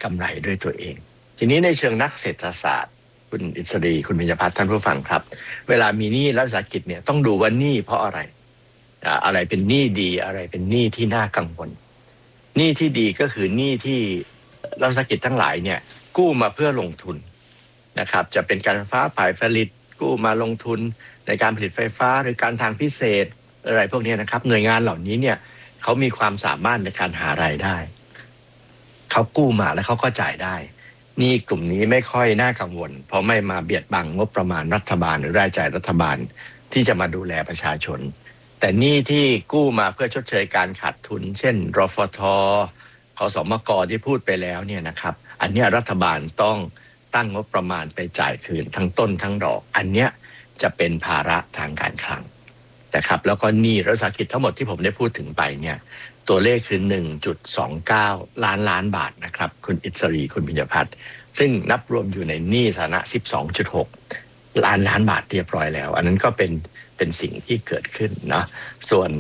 กำไรด้วยตัวเองทีนี้ในเชิงนักเศรษฐศาสตร์คุณอิสรีคุณวิญญาพัฒน์ท่านผู้ฟังครับเวลามีหนี้รัฐวิสาหกิจเนี่ยต้องดูว่าหนี้เพราะอะไรอะไรเป็นหนี้ดีอะไรเป็นหนี้ที่น่ากังวลหนี้ที่ดีก็คือหนี้ที่รัฐวิสาหกิจทั้งหลายเนี่ยกู้มาเพื่อลงทุนนะครับจะเป็นการไฟฟ้าฝ่ายผลิตกู้มาลงทุนในการผลิตไฟฟ้าหรือการทางพิเศษอะไรพวกนี้นะครับหน่วยงานเหล่านี้เนี่ยเขามีความสามารถในการหารายได้เขากู้มาแล้วเขาก็จ่ายได้หนี้กลุ่มนี้ไม่ค่อยน่ากังวลเพราะไม่มาเบียดบังงบประมาณรัฐบาลหรือรายจ่ายรัฐบาลที่จะมาดูแลประชาชนแต่หนี้ที่กู้มาเพื่อชดเชยการขาดทุนเช่นรฟท.ขสมก.ที่พูดไปแล้วเนี่ยนะครับอันนี้รัฐบาลต้องตั้งงบประมาณไปจ่ายคืนทั้งต้นทั้งดอกอันเนี้ยจะเป็นภาระทางการคลังนะครับแล้วก็หนี้รัฐวิสาหกิจทั้งหมดที่ผมได้พูดถึงไปเนี่ยตัวเลขคือ 1.29 ล้านบาทนะครับคุณอิสรีคุณปิญพัฒน์ซึ่งนับรวมอยู่ในหนี้สาธารณะ 12.6 ล้านบาทเรียบร้อยแล้วอันนั้นก็เป็นสิ่งที่เกิดขึ้นนะส่วน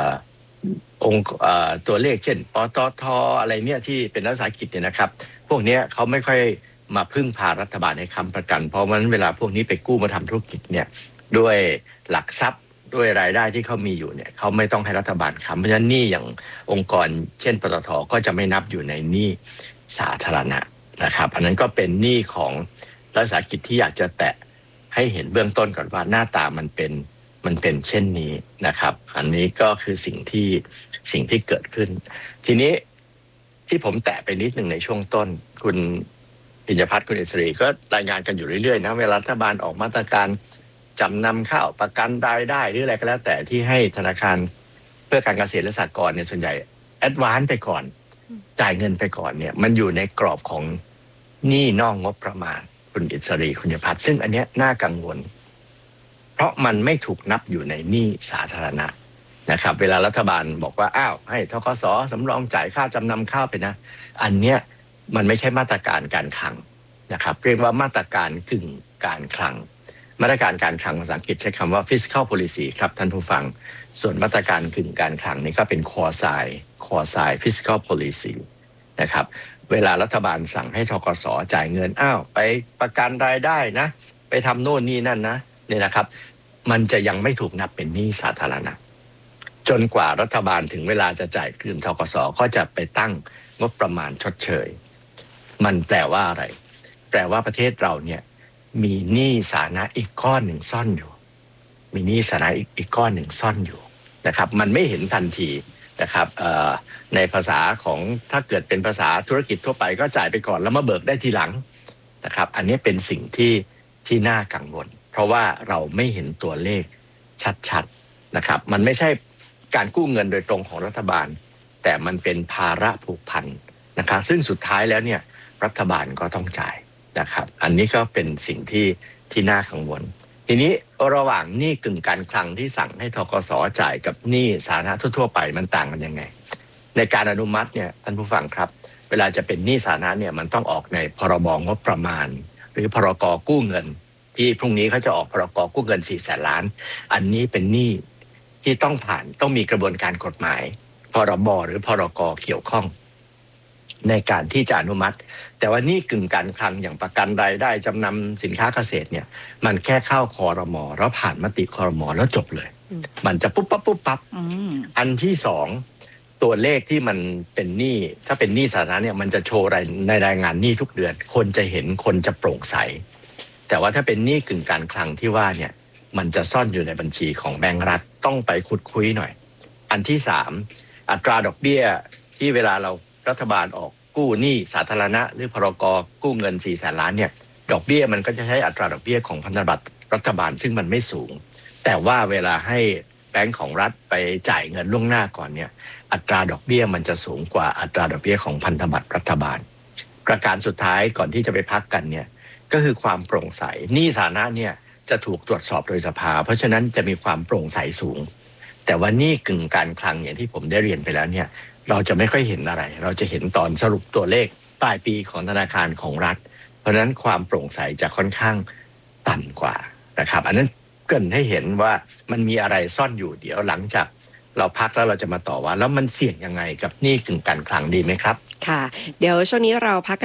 ตัวเลขเช่นปตท.อะไรเนี่ยที่เป็นรัฐวิสาหกิจเนี่ยนะครับพวกนี้เขาไม่ค่อยมาพึ่งพารัฐบาลในค้ำประกันเพราะฉะนั้นเวลาพวกนี้ไปกู้มาทำธุรกิจเนี่ยด้วยหลักทรัพย์ด้วยรายได้ที่เขามีอยู่เนี่ยเขาไม่ต้องให้รัฐบาลค้ำเพราะฉะนั้นหนี้อย่างองค์กรเช่นปตท.ก็จะไม่นับอยู่ในหนี้สาธารณะนะครับอันนั้นก็เป็นหนี้ของรัฐวิสาหกิจที่อยากจะแตะให้เห็นเบื้องต้นก่อนว่าหน้าตามันเป็นเช่นนี้นะครับอันนี้ก็คือสิ่งที่เกิดขึ้นทีนี้ที่ผมแตะไปนิดหนึ่งในช่วงต้นคุณปิญพัฒน์คุณอิสรีก็รายงานกันอยู่เรื่อยๆนะเวลารัฐบาลออกมาตรการจำนำข้าวประกันรายได้หรืออะไรก็แล้วแต่ที่ให้ธนาคารเพื่อการเกษตรและสหกรณ์เนี่ยส่วนใหญ่แอดวานซ์ไปก่อนจ่ายเงินไปก่อนเนี่ยมันอยู่ในกรอบของหนี้นอกงบประมาณคุณอิสรีคุณปิญพัฒน์ซึ่งอันเนี้ยน่ากังวลเพราะมันไม่ถูกนับอยู่ในหนี้สาธารณะนะครับเวลารัฐบาลบอกว่าอ้าวให้ธกส.สำรองจ่ายค่าจำนำข้าวไปนะอันเนี้ยมันไม่ใช่มาตรการการคลังนะครับเรียกว่ามาตรการกึ่งการคลังมาตรการการคลังภาษาอังกฤษใช้คำว่า fiscal policy ครับท่านผู้ฟังส่วนมาตรการกึ่งการคลังนี่ก็เป็น quasi fiscal policy นะครับเวลารัฐบาลสั่งให้ธกส.จ่ายเงินอ้าวไปประกันรายได้นะไปทำโน่นนี่นั่นนะเนี่ยนะครับมันจะยังไม่ถูกนับเป็นหนี้สาธารณะจนกว่ารัฐบาลถึงเวลาจะจ่ายคืนธกส.ก็จะไปตั้งงบประมาณชดเชยมันแปลว่าอะไรแปลว่าประเทศเราเนี่ยมีหนี้สาธารณะอีกก้อนหนึ่งซ่อนอยู่มีหนี้สาธารณะอีกก้อนหนึ่งซ่อนอยู่นะครับมันไม่เห็นทันทีนะครับในภาษาของถ้าเกิดเป็นภาษาธุรกิจทั่วไปก็จ่ายไปก่อนแล้วมาเบิกได้ทีหลังนะครับอันนี้เป็นสิ่งที่น่ากังวลเพราะว่าเราไม่เห็นตัวเลขชัดๆนะครับมันไม่ใช่การกู้เงินโดยตรงของรัฐบาลแต่มันเป็นภาระผูกพันนะครับซึ่งสุดท้ายแล้วเนี่ยรัฐบาลก็ต้องจ่ายนะครับอันนี้ก็เป็นสิ่งที่น่ากังวลทีนี้ระหว่างหนี้กึ่งการคลังที่สั่งให้ธกส.จ่ายกับหนี้สาธารณะทั่วๆไปมันต่างกันยังไงในการอนุมัติเนี่ยท่านผู้ฟังครับเวลาจะเป็นหนี้สาธารณะเนี่ยมันต้องออกในพรบงบประมาณหรือพรก.กู้เงินที่พรุ่งนี้เขาจะออกพรก.กู้เงิน 400,000 ล้านอันนี้เป็นหนี้ที่ต้องมีกระบวนการกฎหมายพรบหรือพรก.เกี่ยวข้องในการที่จะอนุมัติแต่ว่านี่กึ่งการคลังอย่างประกันรายได้จำนำสินค้าเกษตรเนี่ยมันแค่เข้าครม.แล้วผ่านมติครม.แล้วจบเลยมันจะปุ๊บปั๊บอันที่สองตัวเลขที่มันเป็นหนี้ถ้าเป็นหนี้สาธารณะเนี่ยมันจะโชว์ในรายงานหนี้ทุกเดือนคนจะเห็นคนจะโปร่งใสแต่ว่าถ้าเป็นหนี้กึ่งการคลังที่ว่าเนี่ยมันจะซ่อนอยู่ในบัญชีของแบงก์รัฐต้องไปขุดคุยหน่อยอันที่สามอัตราดอกเบี้ยที่เวลาเรารัฐบาลออกกู้หนี้สาธารณะหรือพรก.กู้เงิน 400,000 ล้านเนี่ยดอกเบี้ยมันก็จะใช้อัตราดอกเบี้ยของพันธบัตรรัฐบาลซึ่งมันไม่สูงแต่ว่าเวลาให้แบงก์ของรัฐไปจ่ายเงินล่วงหน้าก่อนเนี่ยอัตราดอกเบี้ยมันจะสูงกว่าอัตราดอกเบี้ยของพันธบัตรรัฐบาลประการสุดท้ายก่อนที่จะไปพักกันเนี่ยก็คือความโปร่งใสหนี้สาธารณะเนี่ยจะถูกตรวจสอบโดยสภาเพราะฉะนั้นจะมีความโปร่งใสสูงแต่ว่าหนี้กึ่งการคลังอย่างที่ผมได้เรียนไปแล้วเนี่ยเราจะไม่ค่อยเห็นอะไรเราจะเห็นตอนสรุปตัวเลขปลายปีของธนาคารของรัฐเพราะฉะนั้นความโปร่งใสจะค่อนข้างต่ำกว่านะครับอันนั้นเกริ่นให้เห็นว่ามันมีอะไรซ่อนอยู่เดี๋ยวหลังจากเราพักแล้วเราจะมาต่อว่าแล้วมันเสี่ยงยังไงกับหนี้กึ่งการคลังดีไหมครับค่ะเดี๋ยวช่วงนี้เราพัก